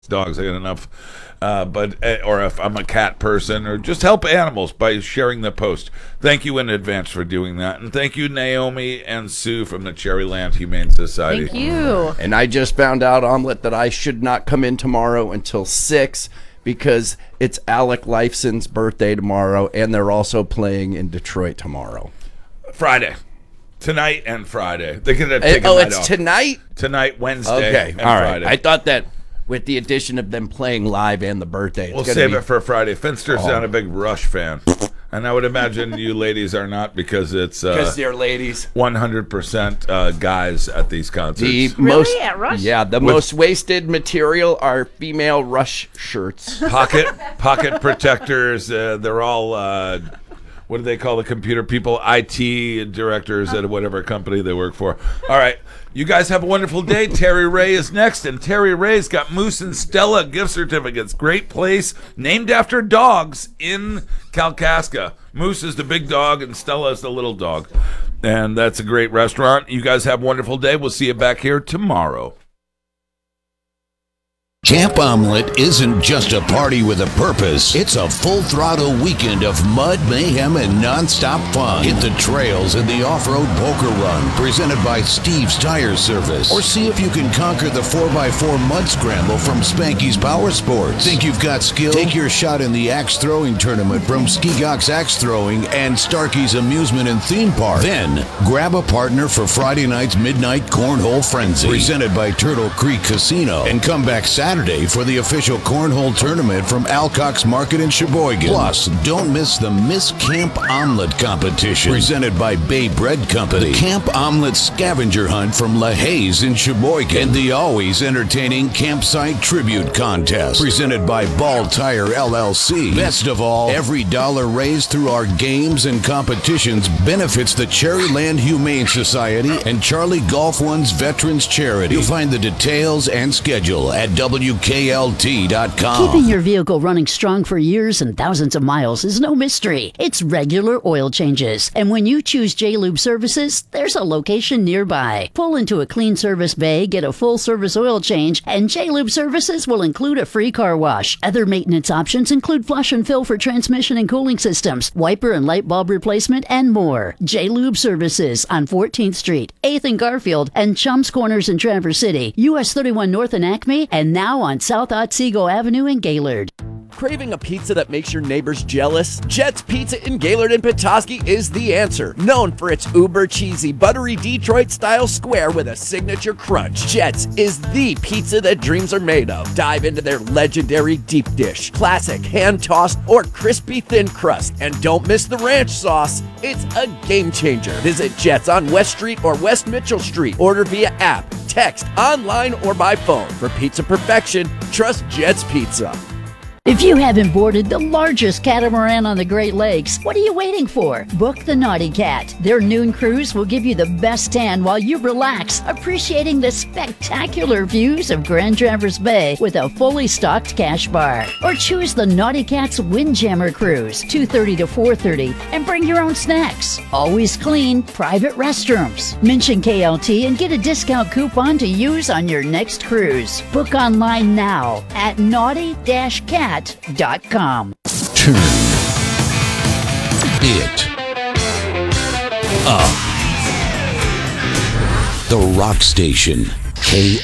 dogs. I got enough. Or if I'm a cat person, or just help animals by sharing the post. Thank you in advance for doing that. And thank you, Naomi and Sue from the Cherryland Humane Society. Thank you. And I just found out, Omelet, that I should not come in tomorrow until 6 because it's Alec Lifeson's birthday tomorrow, and they're also playing in Detroit tomorrow. Friday. Tonight and Friday. They're going to take a night it's off. tonight? Tonight, Wednesday, Okay, and all right. Friday. I thought that with the addition of them playing live and the birthday, We'll save it for Friday. Finster's not a big Rush fan. And I would imagine you ladies are not, because it's because they're ladies. 100% guys at these concerts. Really? At Rush? Yeah, the most wasted material are female Rush shirts. Pocket protectors. They're all, what do they call the computer people? IT directors at whatever company they work for. All right. You guys have a wonderful day. Terry Ray is next, and Terry Ray's got Moose and Stella gift certificates. Great place, named after dogs in Kalkaska. Moose is the big dog, and Stella is the little dog. And that's a great restaurant. You guys have a wonderful day. We'll see you back here tomorrow. Camp Omelet isn't just a party with a purpose. It's a full-throttle weekend of mud, mayhem, and non-stop fun. Hit the trails in the off-road poker run, presented by Steve's Tire Service. Or see if you can conquer the 4x4 mud scramble from Spanky's Power Sports. Think you've got skill? Take your shot in the axe throwing tournament from Skigok's Axe Throwing and Starkey's Amusement and Theme Park. Then, grab a partner for Friday night's Midnight Cornhole Frenzy, presented by Turtle Creek Casino. And come back Saturday for the official cornhole tournament from Alcock's Market in Sheboygan. Plus, don't miss the Miss Camp Omelet competition, presented by Bay Bread Company, the Camp Omelet scavenger hunt from LaHaye in Sheboygan, and the always entertaining Campsite Tribute Contest, presented by Ball Tire LLC. Best of all, every dollar raised through our games and competitions benefits the Cherryland Humane Society and Charlie Golf One's Veterans Charity. You'll find the details and schedule at WKLT.com. Keeping your vehicle running strong for years and thousands of miles is no mystery. It's regular oil changes. And when you choose J-Lube Services, there's a location nearby. Pull into a clean service bay, get a full service oil change, and J-Lube Services will include a free car wash. Other maintenance options include flush and fill for transmission and cooling systems, wiper and light bulb replacement, and more. J-Lube Services on 14th Street, 8th and Garfield, and Chums Corners in Traverse City, US 31 North in Acme, and now on South Otsego Avenue in Gaylord. Craving a pizza that makes your neighbors jealous? Jet's Pizza in Gaylord and Petoskey is the answer. Known for its uber cheesy, buttery Detroit-style square with a signature crunch, Jet's is the pizza that dreams are made of. Dive into their legendary deep dish, classic hand-tossed or crispy thin crust, and don't miss the ranch sauce. It's a game changer. Visit Jet's on West Street or West Mitchell Street. Order via app, text, online, or by phone. For pizza perfection, trust Jet's Pizza. If you haven't boarded the largest catamaran on the Great Lakes, what are you waiting for? Book the Naughty Cat. Their noon cruise will give you the best tan while you relax, appreciating the spectacular views of Grand Traverse Bay with a fully stocked cash bar. Or choose the Naughty Cat's Windjammer Cruise, 2:30 to 4:30, and bring your own snacks. Always clean, private restrooms. Mention KLT and get a discount coupon to use on your next cruise. Book online now at naughty-cat.com. Turn it up. The Rock Station,